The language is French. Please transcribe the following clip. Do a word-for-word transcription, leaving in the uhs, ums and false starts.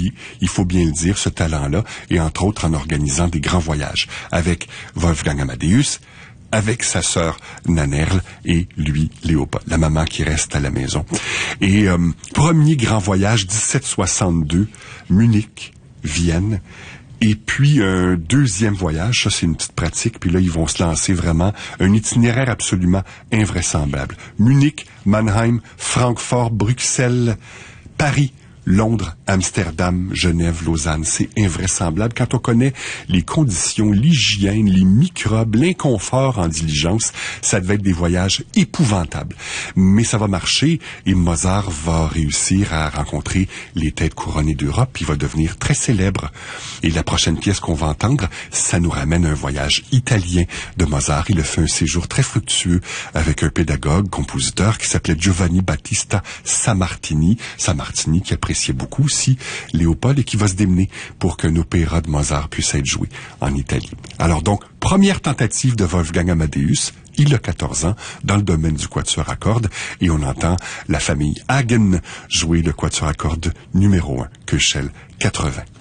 développé, il faut bien le dire, ce talent-là, et entre autres en organisant des grands voyages avec Wolfgang Amadeus, avec sa sœur Nannerl et lui, Léopold, la maman qui reste à la maison. Et euh, premier grand voyage, dix-sept soixante-deux, Munich, Vienne. Et puis un deuxième voyage, ça c'est une petite pratique, puis là ils vont se lancer vraiment un itinéraire absolument invraisemblable. Munich, Mannheim, Francfort, Bruxelles, Paris, Londres, Amsterdam, Genève, Lausanne, c'est invraisemblable. Quand on connaît les conditions, l'hygiène, les microbes, l'inconfort en diligence, ça devait être des voyages épouvantables. Mais ça va marcher et Mozart va réussir à rencontrer les têtes couronnées d'Europe, il va devenir très célèbre. Et la prochaine pièce qu'on va entendre, ça nous ramène à un voyage italien de Mozart. Il a fait un séjour très fructueux avec un pédagogue, compositeur qui s'appelait Giovanni Battista Sammartini, Sammartini qui appréciait beaucoup aussi Léopold et qui va se démener pour qu'un opéra de Mozart puisse être joué en Italie. Alors donc, première tentative de Wolfgang Amadeus, il a quatorze ans, dans le domaine du quatuor à cordes, et on entend la famille Hagen jouer le quatuor à cordes numéro un, Köchel quatre-vingts.